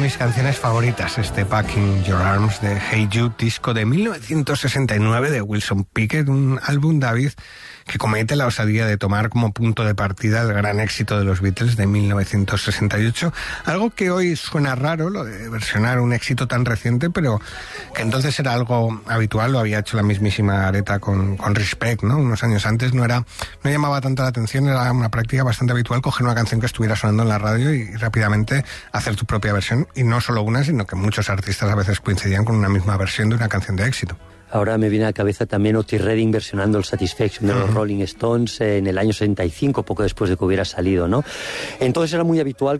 mis canciones favoritas, este Back in Your Arms de Hey Jude, disco de 1969 de Wilson Pickett, un álbum, David, que comete la osadía de tomar como punto de partida el gran éxito de los Beatles de 1968, algo que hoy suena raro, lo de versionar un éxito tan reciente, pero que entonces era algo habitual, lo había hecho la mismísima Aretha con Respect, ¿no? Unos años antes no llamaba tanto la atención, era una práctica bastante habitual coger una canción que estuviera sonando en la radio y rápidamente hacer tu propia versión, y no solo una, sino que muchos artistas a veces coincidían con una misma versión de una canción de éxito. Ahora me viene a la cabeza también Otis Redding versionando el Satisfaction de los Rolling Stones en el año 65, poco después de que hubiera salido, ¿no? Entonces era muy habitual